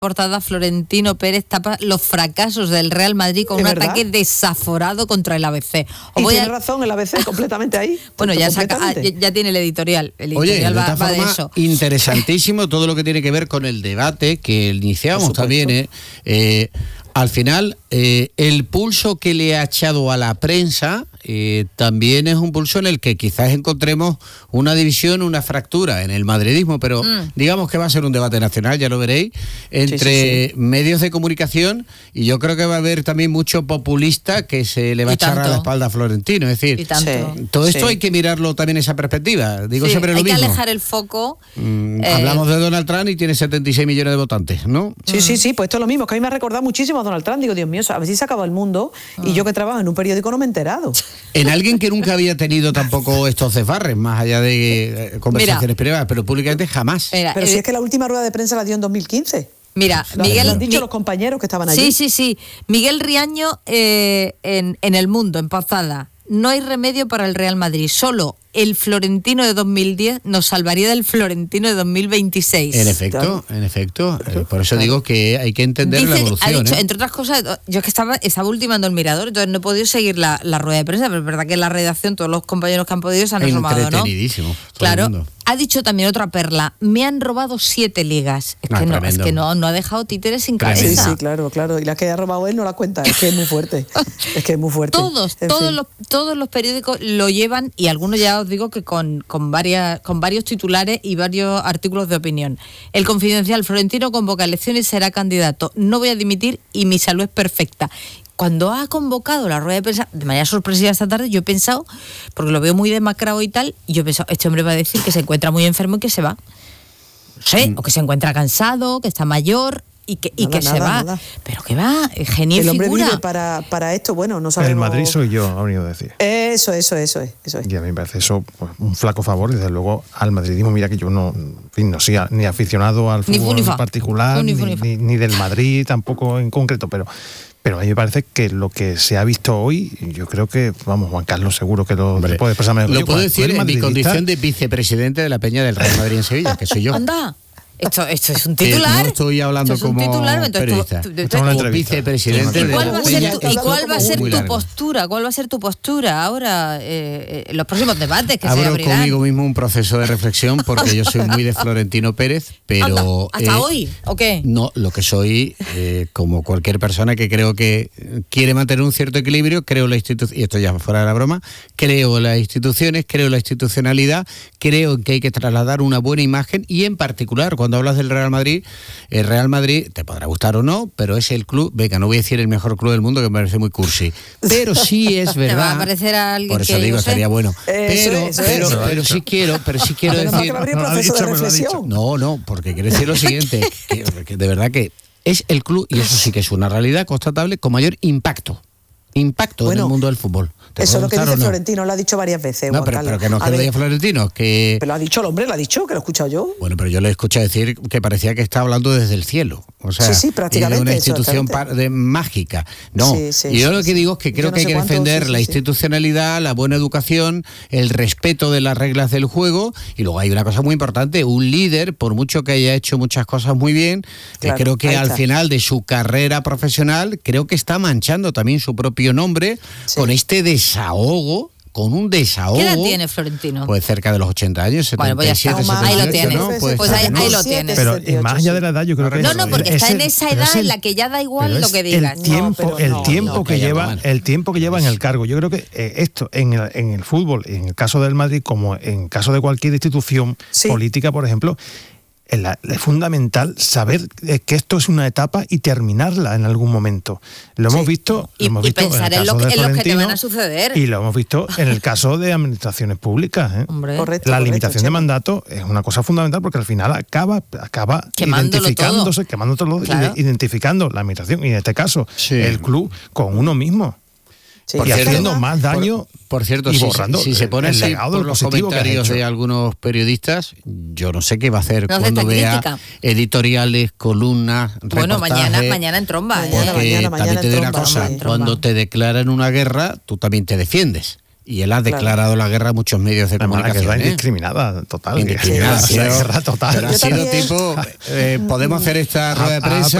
portada, Florentino Pérez tapa los fracasos del Real Madrid con un ataque desaforado contra el ABC. Tiene razón el ABC completamente ahí. Bueno, ya tiene el editorial. El editorial va de eso. Interesantísimo todo lo que tiene que ver con el debate que iniciamos también. Al final, el pulso que le ha echado a la prensa también es un pulso en el que quizás encontremos una división, una fractura en el madridismo, pero digamos que va a ser un debate nacional, ya lo veréis, entre medios de comunicación, y yo creo que va a haber también mucho populista que se le va a echar a la espalda a Florentino. Es decir, todo esto hay que mirarlo también en esa perspectiva. Digo siempre lo mismo. Hay que alejar el foco. Hablamos de Donald Trump y tiene 76 millones de votantes, ¿no? Sí, pues esto es lo mismo, que a mí me ha recordado muchísimo a Donald Trump. Digo, Dios mío, a ver si se acaba el mundo, y yo que trabajo en un periódico no me he enterado. En alguien que nunca había tenido tampoco estos desbarres, más allá de conversaciones privadas, pero públicamente jamás. Pero si es que la última rueda de prensa la dio en 2015. Mira, Miguel, lo han dicho los compañeros que estaban allí. Sí. Miguel Riaño en El Mundo, en portada. No hay remedio para el Real Madrid, solo el Florentino de 2010 nos salvaría del Florentino de 2026. En efecto. Por eso digo que hay que entender la evolución. Ha dicho, entre otras cosas, yo es que estaba ultimando el Mirador, entonces no he podido seguir la rueda de prensa, pero es verdad que en la redacción todos los compañeros que han podido se han asomado, ¿no? Entretenidísimo. Claro. Ha dicho también otra perla, me han robado 7 ligas. Es que no ha dejado títeres sin cabeza. Sí, claro. Y las que ha robado él no la cuenta, es que es muy fuerte. Todos los periódicos lo llevan, y algunos ya os digo que con varios titulares y varios artículos de opinión. El Confidencial, Florentino convoca elecciones y será candidato. No voy a dimitir y mi salud es perfecta. Cuando ha convocado la rueda de prensa, de manera sorpresiva esta tarde, yo he pensado, porque lo veo muy demacrado y tal, y yo he pensado, este hombre va a decir que se encuentra muy enfermo y que se va. No sé, o que se encuentra cansado, que está mayor y que se va. Nada. Pero que va, genio figura. El hombre vive para esto, bueno, no sabemos. El Madrid soy yo, ha venido a decir. Eso es. Y a mí me parece eso pues, un flaco favor, desde luego, al madridismo. Mira que yo no soy ni aficionado al fútbol en particular, ni del Madrid tampoco en concreto, pero a mí me parece que lo que se ha visto hoy, yo creo que, Juan Carlos seguro que lo puede expresar mejor. Lo puedo decir en mi condición de vicepresidente de la Peña del Real Madrid en Sevilla, que soy yo. Anda. Esto es un titular. No estoy hablando como periodista. Como vicepresidente ¿Y cuál va a ser tu postura? ¿Cuál va a ser tu postura ahora en los próximos debates que se abrirán? Abro conmigo mismo un proceso de reflexión, porque yo soy muy de Florentino Pérez, pero... ¿Hasta hoy o qué? No, lo que soy, como cualquier persona que creo que quiere mantener un cierto equilibrio, creo la institución, y esto ya fuera de la broma, creo las instituciones, creo la institucionalidad, creo que hay que trasladar una buena imagen, y en particular, cuando hablas del Real Madrid, el Real Madrid te podrá gustar o no, pero es el club, venga, no voy a decir el mejor club del mundo, que me parece muy cursi, pero sí es verdad. Te va a parecer a alguien, por eso que digo, estaría bueno. Pero sí quiero decir. No, porque quiero decir lo siguiente, que de verdad que es el club, y eso sí que es una realidad constatable, con mayor impacto en el mundo del fútbol. Eso es lo que dice Florentino, lo ha dicho varias veces. No, pero que no es que lo diga Florentino, que... Pero lo ha dicho el hombre, lo ha dicho, que lo he escuchado yo. Bueno, pero yo le escuché decir que parecía que estaba hablando desde el cielo. O sea, sí, prácticamente. De una institución mágica. No, y yo lo que digo es que creo que hay que defender la institucionalidad, la buena educación, el respeto de las reglas del juego, y luego hay una cosa muy importante, un líder, por mucho que haya hecho muchas cosas muy bien, creo que al final de su carrera profesional, creo que está manchando también su propio nombre con este desahogo. Con un desahogo. ¿Qué edad tiene Florentino? Pues cerca de los 80 años, 77, 78. Ahí lo tienes. Pues ahí lo tienes. Pero más allá de la edad, yo creo que... No, porque está en esa edad en la que ya da igual lo que digas. El tiempo que lleva en el cargo. Yo creo que esto, en el fútbol, en el caso del Madrid, como en caso de cualquier institución política, por ejemplo, es fundamental saber que esto es una etapa y terminarla en algún momento. Lo hemos visto, y pensar en lo que te van a suceder. Y lo hemos visto en el caso de administraciones públicas. La limitación de mandato es una cosa fundamental, porque al final acaba identificándose, quemando todo, identificando la administración, y en este caso el club, con uno mismo. Y haciendo más daño. Por cierto, si se pone así por los comentarios de algunos periodistas, yo no sé qué va a hacer cuando vea editoriales, columnas, reportajes. Bueno, mañana en tromba. Mañana también te digo una cosa, cuando te declaran una guerra, tú también te defiendes. Y él ha declarado la guerra a muchos medios de comunicación. La guerra indiscriminada, total. Indiscriminada. La guerra total. Pero ha sido tipo, podemos hacer esta rueda de prensa.